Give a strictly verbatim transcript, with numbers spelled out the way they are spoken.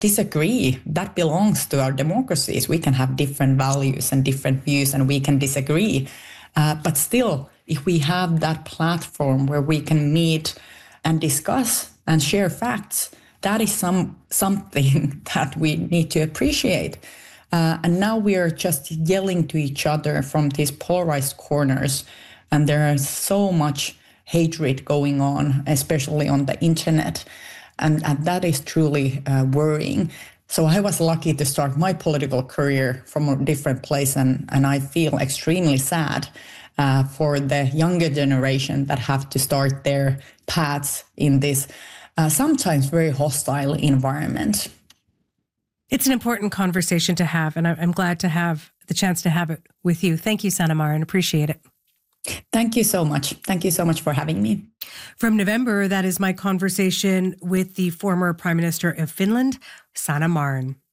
disagree. That belongs to our democracies. We can have different values and different views, and we can disagree. Uh, but still, if we have that platform where we can meet and discuss and share facts, that is some something that we need to appreciate. Uh, and now we are just yelling to each other from these polarized corners, and there is so much hatred going on, especially on the internet. And, and that is truly uh, worrying. So I was lucky to start my political career from a different place, and, and I feel extremely sad uh, for the younger generation that have to start their paths in this uh, sometimes very hostile environment. It's an important conversation to have, and I'm glad to have the chance to have it with you. Thank you, Sanna Marin. Appreciate it. Thank you so much. Thank you so much for having me. From November, that is my conversation with the former Prime Minister of Finland, Sanna Marin.